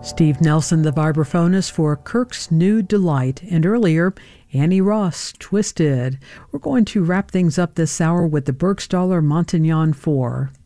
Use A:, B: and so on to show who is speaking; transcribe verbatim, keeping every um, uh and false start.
A: Steve Nelson, the vibraphonist for Kirk's New Delight, and earlier, Annie Ross, Twisted. We're going to wrap things up this hour with the Burgstaller Montignon four.